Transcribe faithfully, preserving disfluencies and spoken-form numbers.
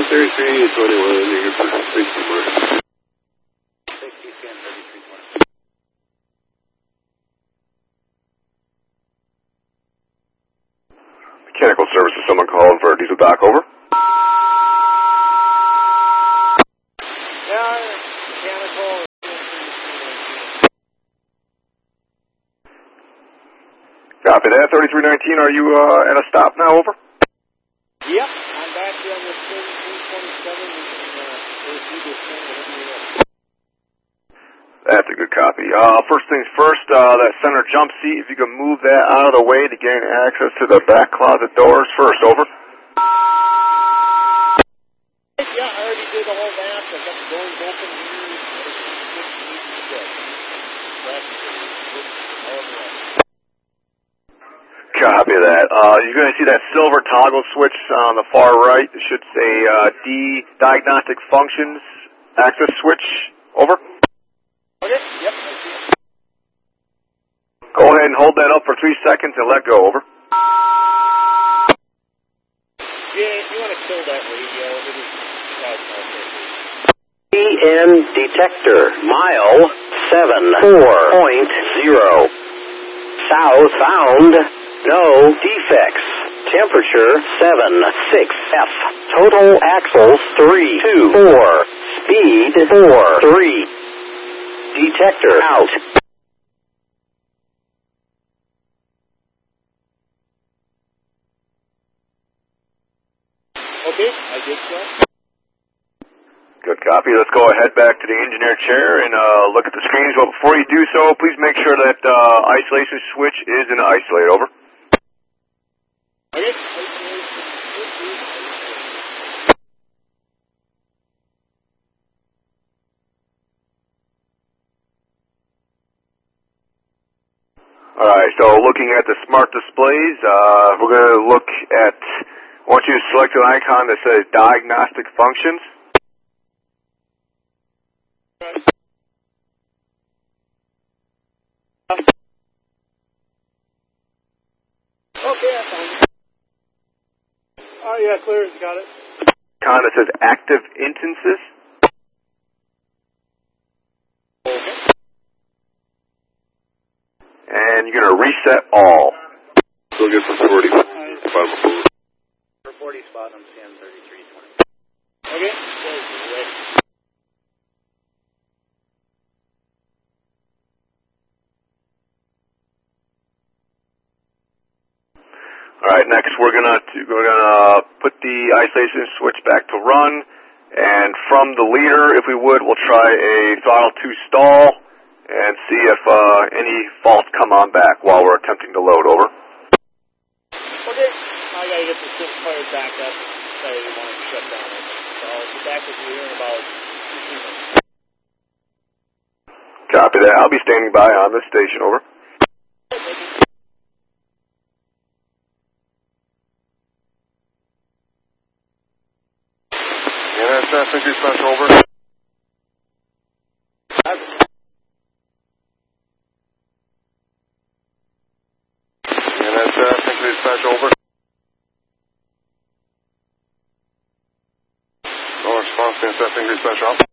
thirty-three twenty-one, you're good for sixty more. sixty, scan thirty-three twenty. Mechanical services, someone calling for a diesel dock, over. Yeah, mechanical. Copy that. thirty-three nineteen, are you uh, at a stop now, over? Yep, I'm back here on this thirty-three twenty-seven. We can uh, do this thing whenever you're ready. That's a good copy. Uh, first things first, uh, that center jump seat, if you can move that out of the way to gain access to the back closet doors first, over. Yeah, I already did the whole map. I've got the doors open here. Everything's good. Copy that. Uh, you're going to see that silver toggle switch on the far right. It should say uh, D, Diagnostic Functions, Access Switch, over. Okay, yep, I see it. Go ahead and hold that up for three seconds and let go, over. Yeah, if you want to kill that radio, it is okay. E N detector, mile seven four point zero. South found, no defects. Temperature seven six F. Total axles three two four. Speed four three. Detector out. Okay, I did so. Good copy. Let's go ahead back to the engineer chair and uh, look at the screens. But before you do so, please make sure that uh, isolation switch is in isolate, over. Okay. Alright, so looking at the smart displays, uh, we're going to look at, I want you to select an icon that says Diagnostic Functions. Okay, I found it. Oh, yeah, clear, got it. Icon that says Active Instances. Okay. And you're going to reset all. Still good for forty. Final four. For forty spot, I'm scanning thirty-three twenty. Okay, ready. Alright, next we're going to we're gonna put the isolation switch back to run. And from the leader, if we would, we'll try a throttle two stall and see if uh, any faults come on back while we're attempting to load, over. Okay, I gotta get the system fired back up. So I didn't want to shut down. So I'll be back with you here in about fifteen minutes. Copy that. I'll be standing by on this station, over. N S S increase pressure, over. N S S increase pressure, over. No response, N S S increase pressure, up.